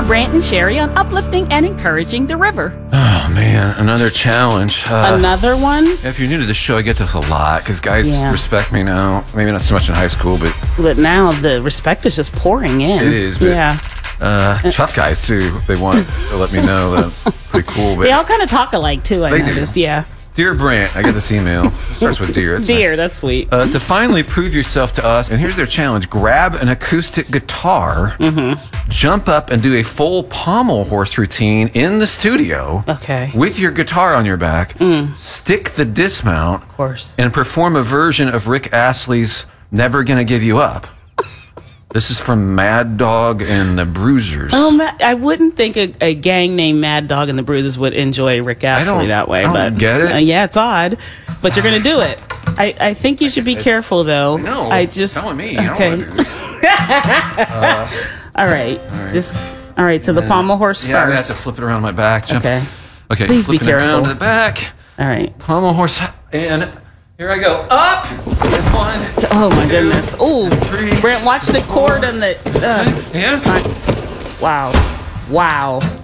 Brant and Sherry on uplifting and encouraging the river. Oh, man, another challenge. Another one? If you're new to the show, I get this a lot because guys respect me now. Maybe not so much in high school, but now the respect is just pouring in. It is, but tough guys, too. They want to let me know that I'm pretty cool. But they all kind of talk alike, too, I noticed. Yeah. Dear Brant, I got this email. It starts with dear. That's dear, nice. That's sweet. To finally prove yourself to us, and here's their challenge. Grab an acoustic guitar, jump up and do a full pommel horse routine in the studio with your guitar on your back, stick the dismount, of course, and perform a version of Rick Astley's Never Gonna Give You Up. This is from Mad Dog and the Bruisers. Oh, I wouldn't think a gang named Mad Dog and the Bruisers would enjoy Rick Astley that way. I don't get it. Yeah, it's odd, but you're going to do it. I think you should be careful, though. No, telling me. Okay. All right. All right. So the pommel horse first. I'm going to have to flip it around my back. Okay. Please be careful. Around the back. All right. Pommel horse. And here I go. Up. One. Oh, my goodness. Oh, Brent, watch the cord and the... Yeah. Wow.